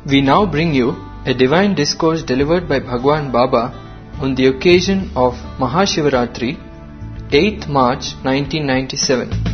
We now bring you a divine discourse delivered by Bhagwan Baba on the occasion of Mahashivaratri, 8th March 1997.